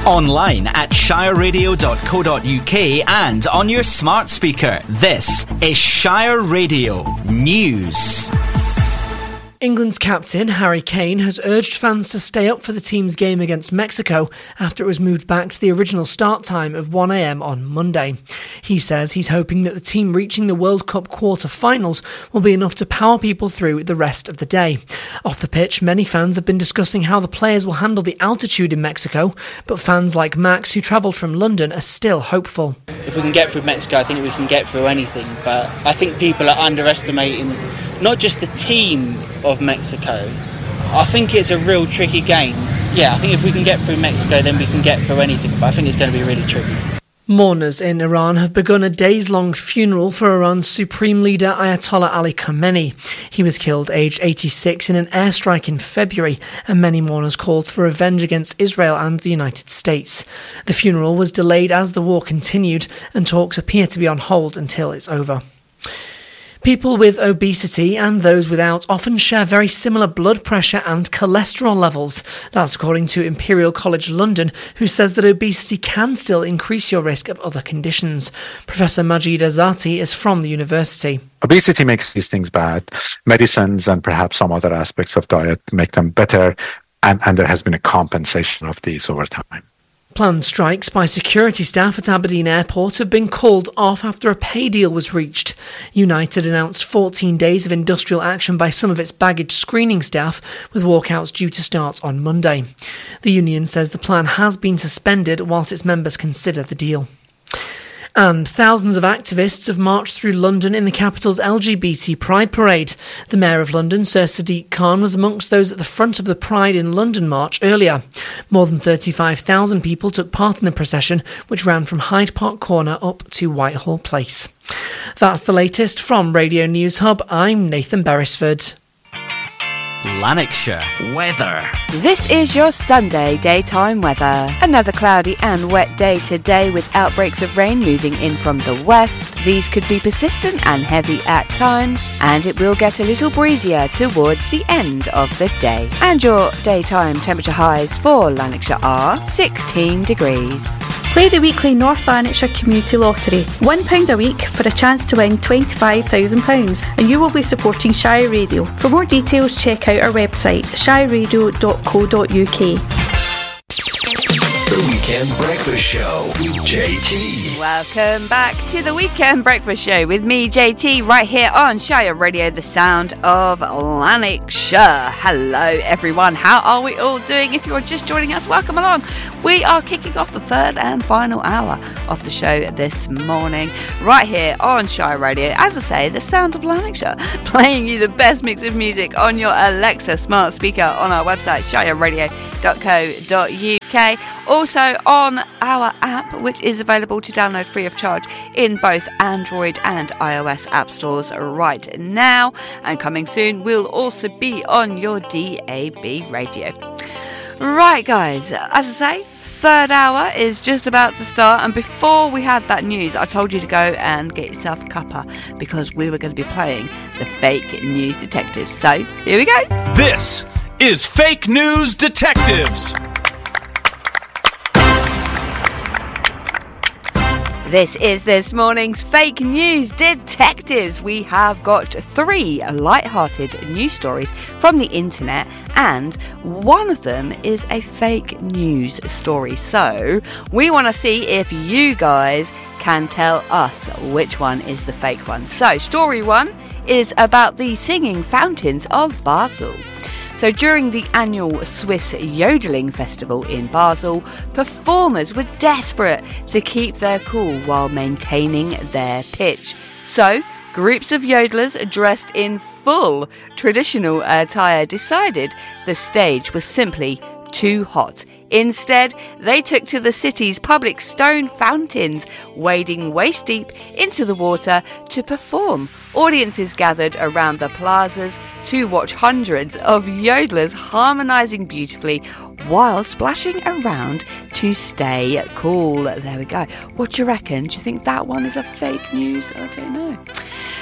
Online at shireradio.co.uk and on your smart speaker. This is Shire Radio News. England's captain, Harry Kane, has urged fans to stay up for the team's game against Mexico after it was moved back to the original start time of 1 a.m. on Monday. He says he's hoping that the team reaching the World Cup quarter-finals will be enough to power people through the rest of the day. Off the pitch, many fans have been discussing how the players will handle the altitude in Mexico, but fans like Max, who travelled from London, are still hopeful. If we can get through Mexico, I think we can get through anything, but I think people are underestimating not just the team of Mexico. I think it's a real tricky game. Yeah, I think if we can get through Mexico, then we can get through anything, but I think it's going to be really tricky. Mourners in Iran have begun a days-long funeral for Iran's supreme leader Ayatollah Ali Khamenei. He was killed aged 86 in an airstrike in February, and many mourners called for revenge against Israel and the United States. The funeral was delayed as the war continued, and talks appear to be on hold until it's over. People with obesity and those without often share very similar blood pressure and cholesterol levels. That's according to Imperial College London, who says that obesity can still increase your risk of other conditions. Professor Majid Azati is from the university. Obesity makes these things bad. Medicines and perhaps some other aspects of diet make them better, and there has been a compensation of these over time. Planned strikes by security staff at Aberdeen Airport have been called off after a pay deal was reached. United announced 14 days of industrial action by some of its baggage screening staff, with walkouts due to start on Monday. The union says the plan has been suspended whilst its members consider the deal. And thousands of activists have marched through London in the capital's LGBT Pride Parade. The Mayor of London, Sir Sadiq Khan, was amongst those at the front of the Pride in London march earlier. More than 35,000 people took part in the procession, which ran from Hyde Park Corner up to Whitehall Place. That's the latest from Radio News Hub. I'm Nathan Beresford. Lanarkshire weather. This is your Sunday daytime weather. Another cloudy and wet day today with outbreaks of rain moving in from the west. These could be persistent and heavy at times, and it will get a little breezier towards the end of the day. And your daytime temperature highs for Lanarkshire are 16 degrees. Play the weekly North Lanarkshire Community Lottery. £1 a week for a chance to win £25,000, and you will be supporting Shire Radio. For more details, check out our website, shireradio.co.uk. The Weekend Breakfast Show with JT. Welcome back to the Weekend Breakfast Show with me, JT, right here on Shire Radio, the sound of Lanarkshire. Hello, everyone. How are we all doing? If you're just joining us, welcome along. We are kicking off the third and final hour of the show this morning, right here on Shire Radio. As I say, the sound of Lanarkshire, playing you the best mix of music on your Alexa smart speaker on our website, shireradio.co.uk. Also on our app, which is available to download free of charge in both Android and iOS app stores right now. And coming soon, we'll also be on your DAB radio. Right, guys, as I say, third hour is just about to start, and before we had that news, I told you to go and get yourself a cuppa because we were going to be playing the Fake News Detectives. So, here we go. This is Fake News Detectives. This is this morning's Fake News Detectives. We have got 3 light-hearted news stories from the internet, and one of them is a fake news story. So we want to see if you guys can tell us which one is the fake one. So story 1 is about the singing fountains of Basel. So during the annual Swiss Yodeling Festival in Basel, performers were desperate to keep their cool while maintaining their pitch. So groups of yodelers dressed in full traditional attire decided the stage was simply too hot. Instead, they took to the city's public stone fountains, wading waist deep into the water to perform. Audiences gathered around the plazas to watch hundreds of yodelers harmonising beautifully while splashing around to stay cool. There we go. What do you reckon? Do you think that one is a fake news? I don't know.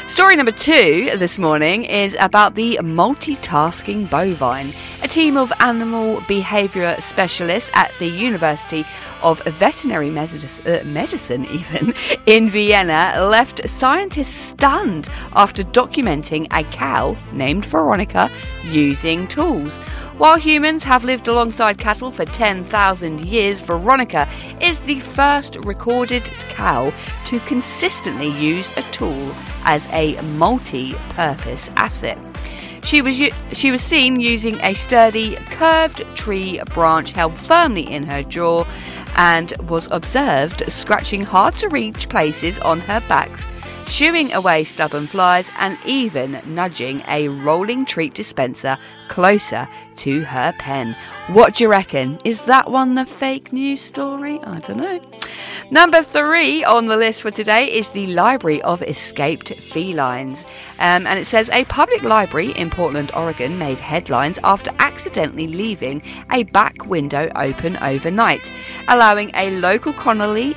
Story number 2 this morning is about the multitasking bovine. A team of animal behaviour specialists at the University of Veterinary Medicine in Vienna left scientists stunned after documenting a cow named Veronica using tools. While humans have lived alongside cattle for 10,000 years, Veronica is the first recorded cow to consistently use a tool as a multi-purpose asset. She was seen using a sturdy, curved tree branch held firmly in her jaw and was observed scratching hard-to-reach places on her back, shooing away stubborn flies and even nudging a rolling treat dispenser closer to her pen. What do you reckon? Is that one the fake news story? I don't know. Number 3 on the list for today is the Library of Escaped Felines. And it says a public library in Portland, Oregon made headlines after accidentally leaving a back window open overnight, allowing a local colony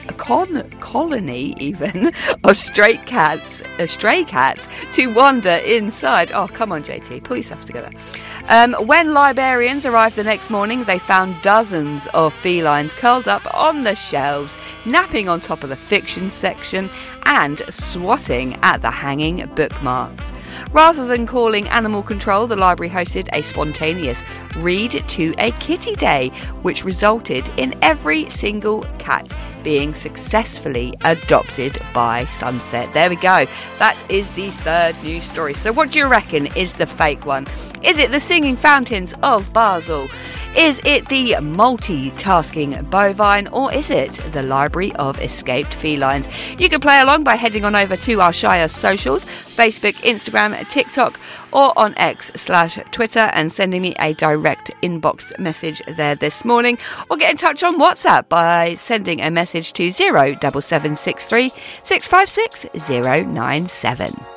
even of stray cats to wander inside. Oh, come on, JT, pull yourself together. When librarians arrived the next morning, they found dozens of felines curled up on the shelves, napping on top of the fiction section and swatting at the hanging bookmarks. Rather than calling animal control, the library hosted a spontaneous read to a kitty day, which resulted in every single cat being successfully adopted by sunset. There we go. That is the third news story. So what do you reckon is the fake one? Is it the singing fountains of Basel? Is it the multitasking bovine, or is it the Library of Escaped Felines? You can play along by heading on over to our Shire socials, Facebook, Instagram, TikTok, or on X/Twitter, and sending me a direct inbox message there this morning, or get in touch on WhatsApp by sending a message to 07763 656 097.